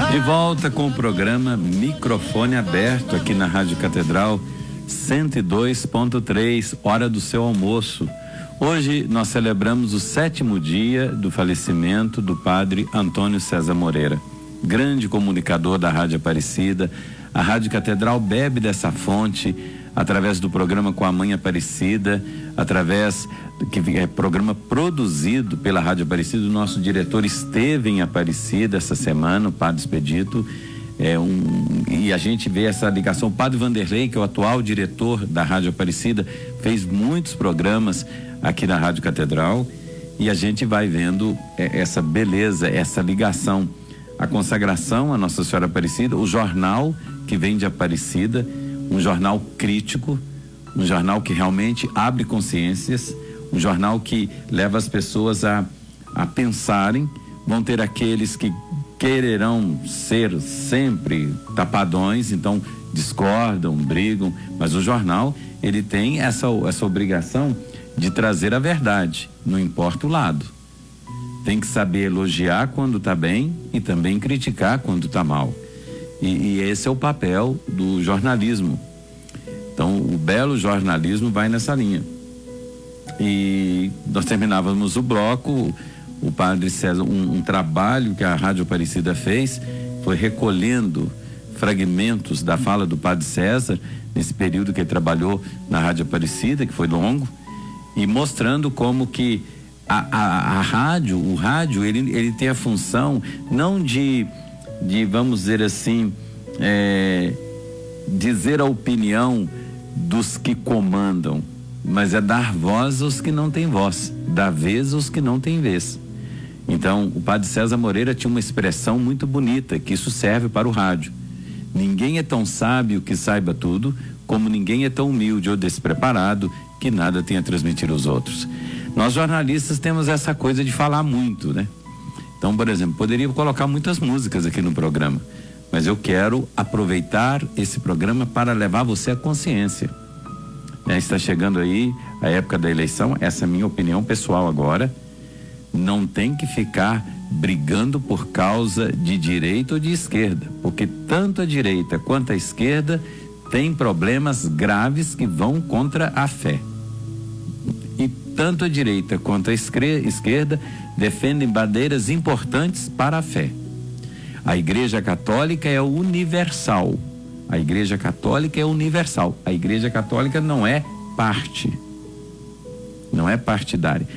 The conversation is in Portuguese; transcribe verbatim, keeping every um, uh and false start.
De volta com o programa Microfone Aberto aqui na Rádio Catedral cento e dois ponto três, hora do seu almoço. Hoje nós celebramos o sétimo dia do falecimento do padre Antônio César Moreira, grande comunicador da Rádio Aparecida. A Rádio Catedral bebe dessa fonte através do programa Com a Mãe Aparecida, através do que é programa produzido pela Rádio Aparecida. O nosso diretor esteve em Aparecida essa semana, o Padre Expedito, é um, e a gente vê essa ligação. O Padre Vanderlei, que é o atual diretor da Rádio Aparecida, fez muitos programas aqui na Rádio Catedral, e a gente vai vendo é, essa beleza, essa ligação, a consagração a Nossa Senhora Aparecida, o jornal que vem de Aparecida, um jornal crítico, um jornal que realmente abre consciências, um jornal que leva as pessoas a, a pensarem. Vão ter aqueles que quererão ser sempre tapadões, então discordam, brigam, mas o jornal, ele tem essa, essa obrigação de trazer a verdade, não importa o lado. Tem que saber elogiar quando está bem e também criticar quando está mal. E, e esse é o papel do jornalismo. Então, o belo jornalismo vai nessa linha. E nós terminávamos o bloco, o Padre César, um, um trabalho que a Rádio Aparecida fez, foi recolhendo fragmentos da fala do Padre César, nesse período que ele trabalhou na Rádio Aparecida, que foi longo, e mostrando como que a, a, a rádio, o rádio, ele, ele tem a função não de, de vamos dizer assim, é, dizer a opinião dos que comandam, mas é dar voz aos que não têm voz, dar vez aos que não têm vez. Então, o Padre César Moreira tinha uma expressão muito bonita, que isso serve para o rádio. Ninguém é tão sábio que saiba tudo, como ninguém é tão humilde ou despreparado que nada tem a transmitir aos outros. Nós jornalistas temos essa coisa de falar muito, né? Então, por exemplo, poderia colocar muitas músicas aqui no programa, mas eu quero aproveitar esse programa para levar você à consciência. É, está chegando aí a época da eleição, essa é a minha opinião pessoal agora. Não tem que ficar brigando por causa de direita ou de esquerda, porque tanto a direita quanto a esquerda tem problemas graves que vão contra a fé. E tanto a direita quanto a esquerda defendem bandeiras importantes para a fé. A Igreja Católica é universal. A Igreja Católica é universal. A Igreja Católica não é parte. Não é partidária.